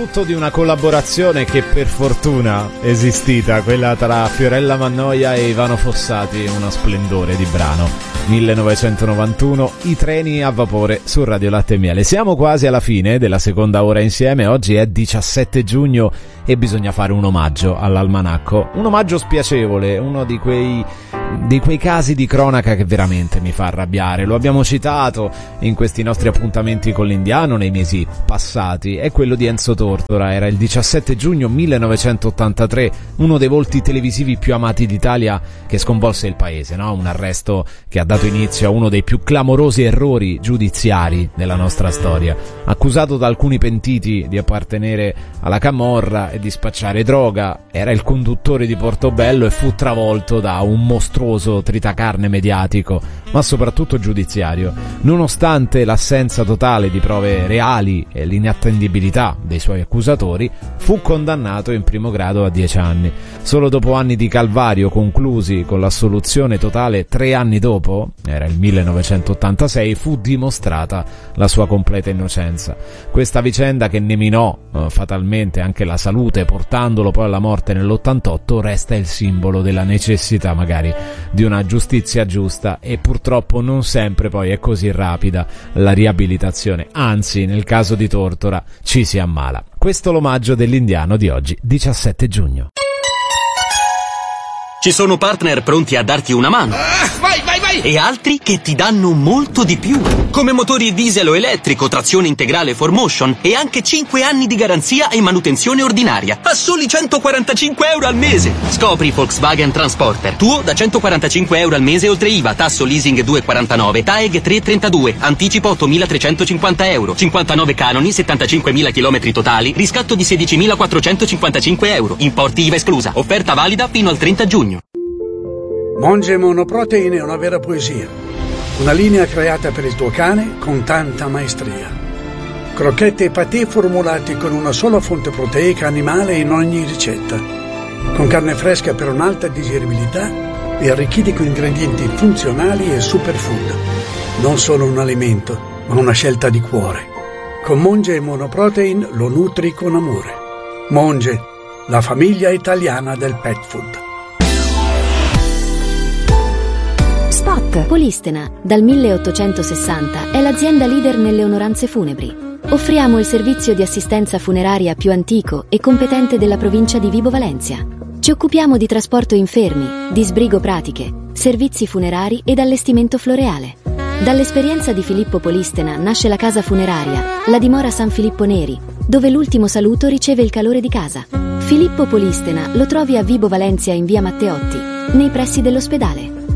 frutto di una collaborazione che per fortuna è esistita, quella tra Fiorella Mannoia e Ivano Fossati, uno splendore di brano. 1991, I treni a vapore su Radio Latte e Miele. Siamo quasi alla fine della seconda ora insieme. Oggi è 17 giugno e bisogna fare un omaggio all'almanacco, un omaggio spiacevole, uno di quei casi di cronaca che veramente mi fa arrabbiare. Lo abbiamo citato in questi nostri appuntamenti con l'Indiano nei mesi passati. È quello di Enzo Tortora. Era il 17 giugno 1983, uno dei volti televisivi più amati d'Italia che sconvolse il paese, no? Un arresto che ha dato inizio a uno dei più clamorosi errori giudiziari della nostra storia. Accusato da alcuni pentiti di appartenere alla camorra e di spacciare droga, era il conduttore di Portobello e fu travolto da un mostruoso tritacarne mediatico, ma soprattutto giudiziario. Nonostante l'assenza totale di prove reali e l'inattendibilità dei suoi accusatori, fu condannato in primo grado a 10 anni. Solo dopo anni di calvario conclusi con l'assoluzione totale 3 anni dopo, era il 1986, fu dimostrata la sua completa innocenza. Questa vicenda, che ne minò fatalmente anche la salute portandolo poi alla morte nell'88, resta il simbolo della necessità magari di una giustizia giusta, e purtroppo non sempre poi è così rapida la riabilitazione, anzi nel caso di Tortora ci si ammala. Questo è l'omaggio dell'Indiano di oggi, 17 giugno. Ci sono partner pronti a darti una mano. Vai! E altri che ti danno molto di più. Come motori diesel o elettrico, trazione integrale 4Motion e anche 5 anni di garanzia e manutenzione ordinaria a soli 145 euro al mese. Scopri Volkswagen Transporter. Tuo da 145 euro al mese oltre IVA, tasso leasing 2,49, TAEG 3,32, anticipo 8.350 euro, 59 canoni, 75.000 km totali, riscatto di 16.455 euro, importi IVA esclusa. Offerta valida fino al 30 giugno. Monge Monoprotein è una vera poesia. Una linea creata per il tuo cane con tanta maestria. Crocchette e patè formulati con una sola fonte proteica animale in ogni ricetta. Con carne fresca per un'alta digeribilità e arricchiti con ingredienti funzionali e superfood. Non solo un alimento, ma una scelta di cuore. Con Monge Monoprotein lo nutri con amore. Monge, la famiglia italiana del pet food. Spot Polistena, dal 1860, è l'azienda leader nelle onoranze funebri. Offriamo il servizio di assistenza funeraria più antico e competente della provincia di Vibo Valentia. Ci occupiamo di trasporto infermi, di sbrigo pratiche, servizi funerari ed allestimento floreale. Dall'esperienza di Filippo Polistena nasce la casa funeraria, la dimora San Filippo Neri, dove l'ultimo saluto riceve il calore di casa. Filippo Polistena lo trovi a Vibo Valentia in via Matteotti, nei pressi dell'ospedale.